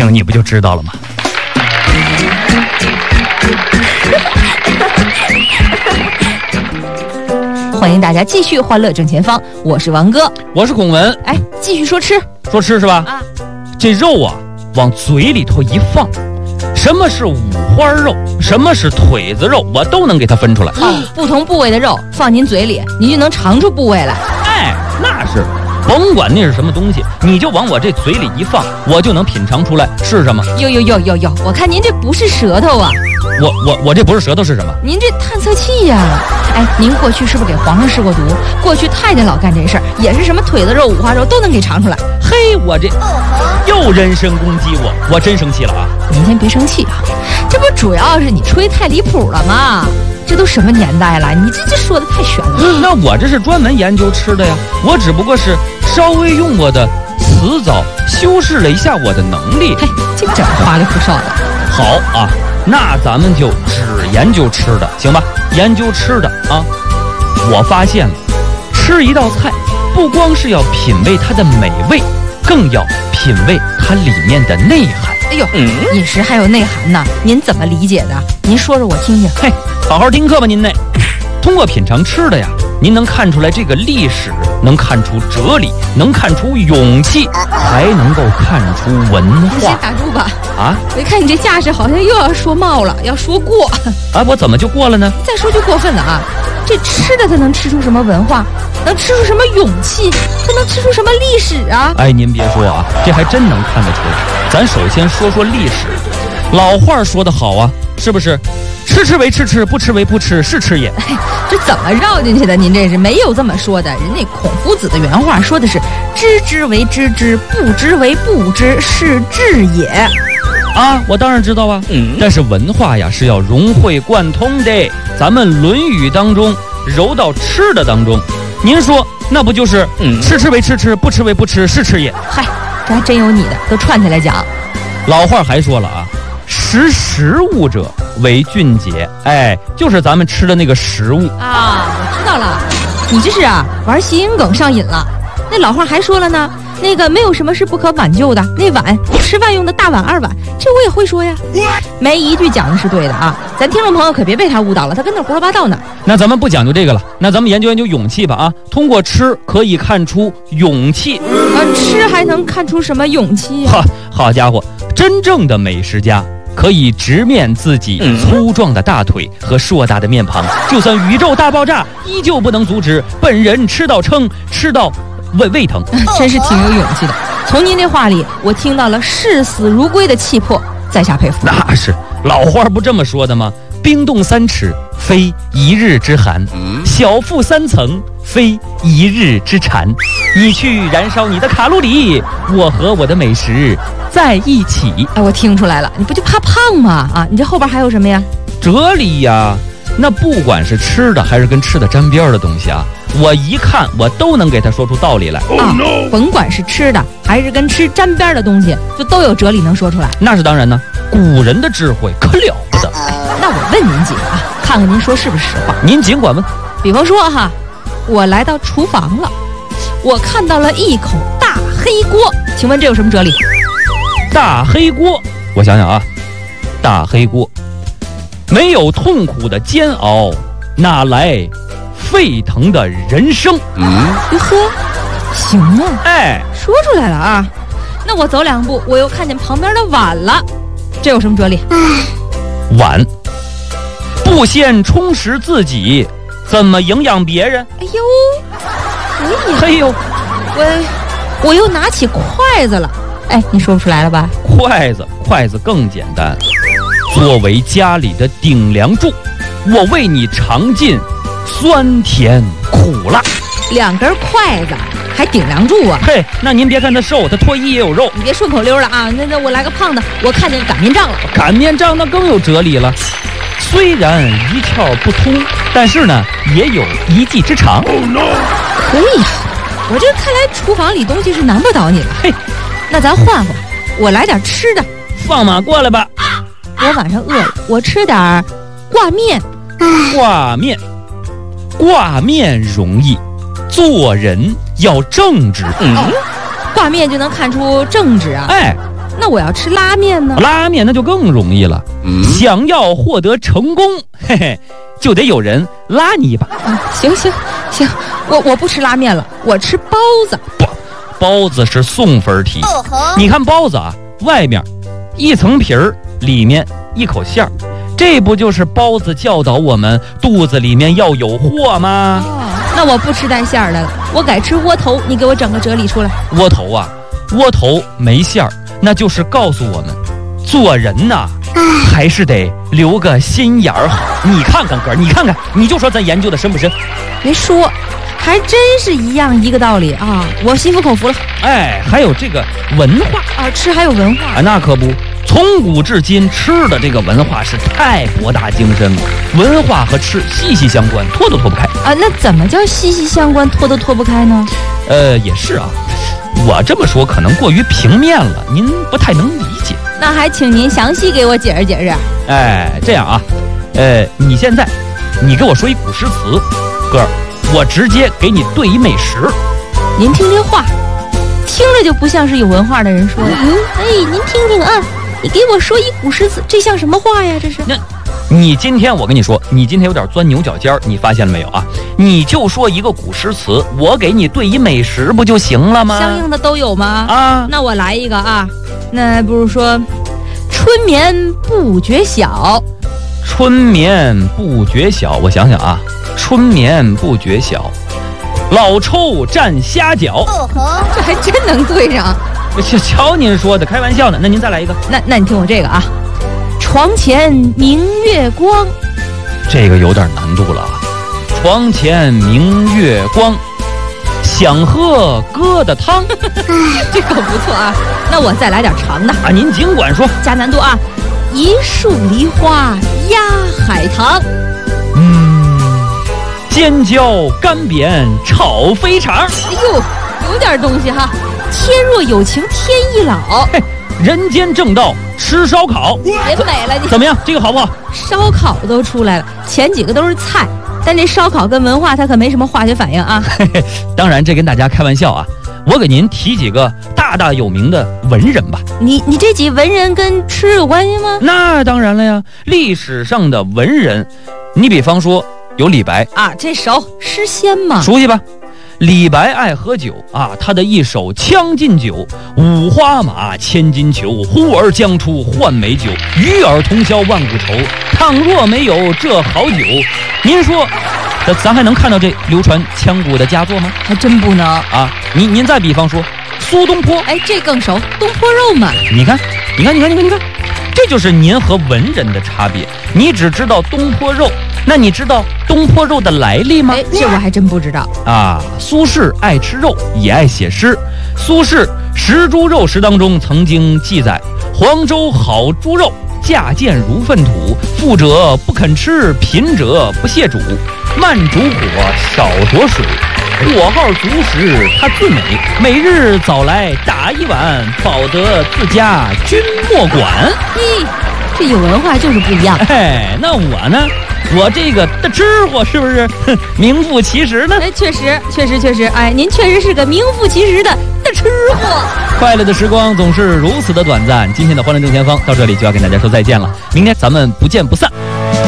听你不就知道了吗？ 欢迎大家继续欢乐正前方，我是王哥， 我是孔文。 哎，继续说吃是吧？ 啊， 这肉啊，往嘴里头一放，什么是五花肉，什么是腿子肉，我都能给它分出来。 不同部位的肉放您嘴里，你就能尝出部位来。 哎，那是，甭管那是什么东西，你就往我这嘴里一放，我就能品尝出来是什么。 哟，我看您这不是舌头啊。 我这不是舌头是什么？ 您这探测器呀！哎，您过去是不是给皇上试过毒？过去太监老干这事儿，也是什么腿子肉、五花肉都能给尝出来。 嘿，我这又人身攻击我真生气了啊！ 您先别生气啊，这不主要是你吹太离谱了吗？这都什么年代了，你这说的太悬了。 那我这是专门研究吃的呀，我只不过是稍微用我的词藻修饰了一下我的能力。 嘿，这整花里胡哨的。 好啊，那咱们就只研究吃的，行吧？研究吃的啊，我发现了，吃一道菜不光是要品味它的美味，更要品味它里面的内涵。 哎呦，饮食还有内涵呢，您怎么理解的？您说说我听听。 嘿，好好听课吧您呢。通过品尝吃的呀，您能看出来这个历史，能看出哲理，能看出勇气，还能够看出文化。 先打住吧。 啊！ 我一看你这架势，好像又要说冒了，要说过。 啊，我怎么就过了呢？ 再说就过分了啊！这吃的它能吃出什么文化？能吃出什么勇气？它能吃出什么历史啊？ 哎，您别说啊，这还真能看得出来。咱首先说说历史。老话说得好啊，是不是？吃为吃，不吃为不吃，是吃也。 哎，这怎么绕进去的？您这是没有这么说的。人家孔夫子的原话说的是“知之为知之，不知为不知，是知也”。 啊，我当然知道啊，但是文化呀是要融会贯通的。咱们《论语》当中揉到吃的当中，您说那不就是吃为吃，不吃为不吃，是吃也？ 嗨，这还真有你的，都串起来讲。 老话还说了啊，食物者为俊杰，哎，就是咱们吃的那个食物啊。我知道了，你这是啊玩谐音梗上瘾了。那老话还说了呢，那个没有什么是不可挽救的，那碗吃饭用的大碗二碗，这我也会说呀，没一句讲的是对的啊！咱听众朋友可别被他误导了，他跟那胡说八道呢。 那咱们不讲究这个了，那咱们研究研究勇气吧啊！通过吃可以看出勇气， 吃还能看出什么勇气呀？ 好家伙，真正的美食家可以直面自己粗壮的大腿和硕大的面庞，就算宇宙大爆炸，依旧不能阻止本人吃到撑，吃到胃疼。 真是挺有勇气的。从您这话里，我听到了视死如归的气魄，在下佩服。 那是老话不这么说的吗？冰冻3尺，非一日之寒；小腹3层，非一日之馋。你去燃烧你的卡路里，我和我的美食在一起。 哎，我听出来了，你不就怕胖吗？啊，你这后边还有什么呀？ 哲理呀，那不管是吃的还是跟吃的沾边的东西啊，我一看我都能给他说出道理来啊！甭管是吃的还是跟吃沾边的东西，就都有哲理能说出来。 那是当然呢，古人的智慧可了不得。 那我问您几个啊，看看您说是不是实话。 您尽管问。 比方说哈，我来到厨房了，我看到了一口大黑锅，请问这有什么哲理？ 大黑锅，我想想啊，大黑锅，没有痛苦的煎熬，哪来沸腾的人生？ 哟呵，行啊， 哎， 说出来了啊。那我走2步，我又看见旁边的碗了，这有什么哲理？ 碗不先充实自己，怎么营养别人？ 哎呦，可以啊。 哎呦， 我又拿起筷子了。哎，你说不出来了吧？ 筷子更简单。作为家里的顶梁柱，我为你尝尽酸甜苦辣。 2根筷子还顶梁柱啊？ 嘿，那您别看他瘦，他脱衣也有肉。 你别顺口溜了啊！那我来个胖的，我看见擀面杖了。 擀面杖那更有哲理了。虽然一窍不通，但是呢，也有一技之长。 可以啊，我这看来厨房里东西是难不倒你了。 嘿， 那咱换换，我来点吃的。 放马过来吧。 我晚上饿了，我吃点挂面。 挂面容易，做人要正直。 挂面就能看出正直啊？ 哎， 那我要吃拉面呢？ 拉面那就更容易了。想要获得成功，嘿嘿，就得有人拉你一把。 行，我不吃拉面了，我吃包子。 不，包子是送分题。你看包子啊，外面一层皮儿，里面一口馅儿，这不就是包子教导我们肚子里面要有货吗？ 那我不吃带馅儿的了，我改吃窝头。你给我整个哲理出来。 窝头啊，窝头没馅儿，那就是告诉我们，做人呐，还是得留个心眼儿好。你看看哥，你看看，你就说咱研究的深不深？ 别说，还真是一个道理啊！我心服口服了。 哎，还有这个文化啊，吃还有文化啊，那可不。从古至今，吃的这个文化是太博大精深了，文化和吃息息相关，脱都脱不开啊。那怎么叫息息相关，脱都脱不开呢？ 也是啊，我这么说可能过于平面了，您不太能理解。 那还请您详细给我解释解释。 哎，这样啊，你现在你给我说一古诗词，哥儿，我直接给你对一美食。 您听这话，听着就不像是有文化的人说的。哎，您听听啊。你给我说一古诗词，这像什么话呀？这是？ 你今天我跟你说，你今天有点钻牛角尖儿，你发现了没有啊？你就说一个古诗词，我给你对一美食不就行了吗？ 相应的都有吗？ 啊， 那我来一个啊，那不如说，春眠不觉晓。 春眠不觉晓，我想想啊，春眠不觉晓，老抽蘸虾饺。 这还真能对上。 瞧您说的，开玩笑呢。那您再来一个。 那你听我这个啊，床前明月光。 这个有点难度了啊。床前明月光，想喝疙瘩汤。 这个不错啊。那我再来点长的啊，您尽管说。 加难度啊。一树梨花压海棠。 尖椒干煸炒肥肠。 哎呦，有点东西哈。天若有情天亦老， 人间正道吃烧烤。 别美了你。 怎么样，这个好不好？ 烧烤都出来了，前几个都是菜，但这烧烤跟文化它可没什么化学反应啊。 当然这跟大家开玩笑啊，我给您提几个大有名的文人吧。 你这几文人跟吃有关系吗？ 那当然了呀，历史上的文人，你比方说有李白啊，这熟，诗仙嘛， 熟悉吧？李白爱喝酒啊，他的一首《将进酒》：五花马，千金裘，呼儿将出换美酒，与尔同销万古愁。倘若没有这好酒，您说，咱还能看到这流传千古的佳作吗？ 还真不能啊！您再比方说苏东坡， 哎，这更熟，东坡肉嘛。 你看，这就是您和文人的差别。你只知道东坡肉。那你知道东坡肉的来历吗？ 这我还真不知道啊。苏轼爱吃肉，也爱写诗。苏轼《食猪肉诗》当中曾经记载：黄州好猪肉，价贱如粪土，富者不肯吃，贫者不屑煮。慢煮火，少着水，火候足时它自美。每日早来打一碗，饱得自家君莫管。 这有文化就是不一样。 哎，那我呢？我这个的吃货是不是名副其实呢？ 哎，确实，哎，您确实是个名副其实的吃货。 快乐的时光总是如此的短暂，今天的欢乐正前方到这里就要跟大家说再见了，明天咱们不见不散。